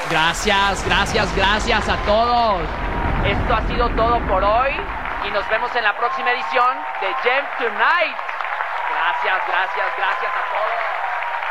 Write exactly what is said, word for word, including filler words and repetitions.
Gracias, gracias, gracias a todos. Esto ha sido todo por hoy y nos vemos en la próxima edición de Gem Tonight. Gracias, gracias, gracias a todos.